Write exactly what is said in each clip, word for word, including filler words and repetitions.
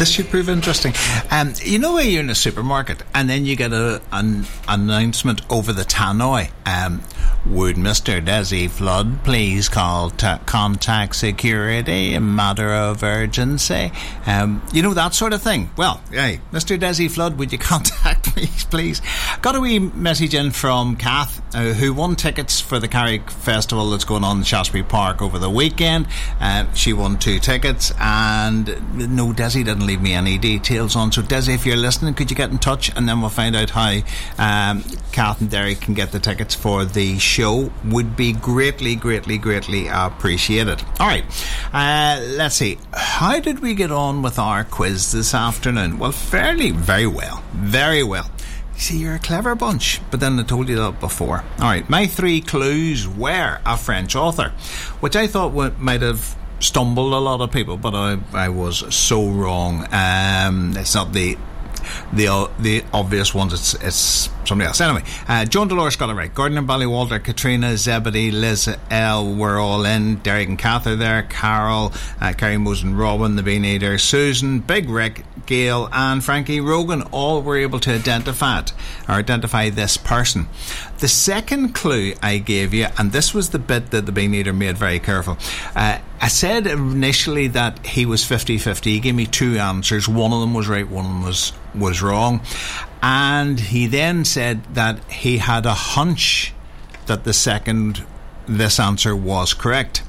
this should prove interesting. Um, you know where you're in a supermarket and then you get a, an announcement over the tannoy. Um, would Mister Desi Flood please call to contact security in matter of urgency? Um, you know, that sort of thing. Well, hey, Mister Desi Flood, would you contact me, please? Got a wee message in from Kath, uh, who won tickets for the Carrick Festival that's going on in Shaftesbury Park over the weekend. Uh, she won two tickets, and no, Desi didn't leave me any details on. So, Desi, if you're listening, could you get in touch, and then we'll find out how um, Kath and Derek can get the tickets for the show. Would be greatly, greatly, greatly appreciated. All right, uh, let's see. How did we get on with our quiz this afternoon? Well, fairly, very well, very well. See, you're a clever bunch, but then I told you that before. All right, my three clues were a French author, which I thought would, might have stumbled a lot of people, but I, I was so wrong. Um, it's not the the the obvious ones. It's it's somebody else. Anyway, uh, Joan Dolores got it right. Gordon and Ballywalter, Katrina, Zebedee, Liz L were all in. Derek and Kath are there. Carol, uh, Carrie Mose and Robin, the Bean Eater, Susan, Big Rick, Gail and Frankie Rogan all were able to identify it, or identify this person. The second clue I gave you, and this was the bit that the Bean Eater made very careful, uh, I said initially that he was fifty-fifty. He gave me two answers. One of them was right, one of them was, was wrong. And he then said that he had a hunch that the second, this answer was correct,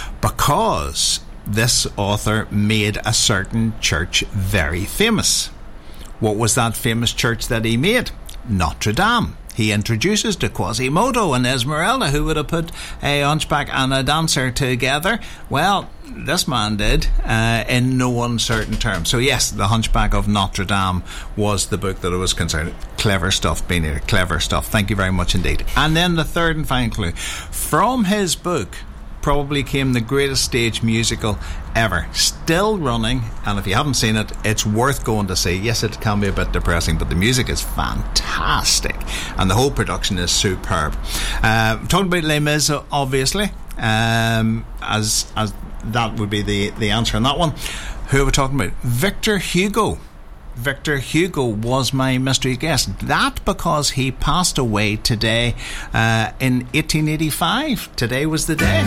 because this author made a certain church very famous. What was that famous church that he made? Notre Dame. He introduces to Quasimodo and Esmeralda, who would have put a hunchback and a dancer together. Well, this man did, uh, in no uncertain terms. So yes, The Hunchback of Notre Dame was the book that it was concerned. Clever stuff, Bean Eater, clever stuff. Thank you very much indeed. And then the third and final clue. From his book probably came the greatest stage musical ever, still running, and if you haven't seen it, it's worth going to see. Yes, it can be a bit depressing, but the music is fantastic and the whole production is superb. Uh, talking about Les Mis, obviously, um, as as that would be the, the answer on that one. Who are we talking about? Victor Hugo. Victor Hugo was my mystery guest. That because he passed away today uh, in eighteen eighty-five. Today was the day.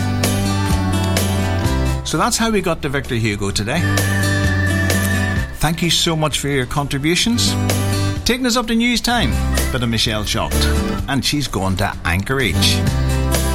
So that's how we got to Victor Hugo today. Thank you so much for your contributions. Taking us up to news time, bit of Michelle Shocked, and she's going to Anchorage.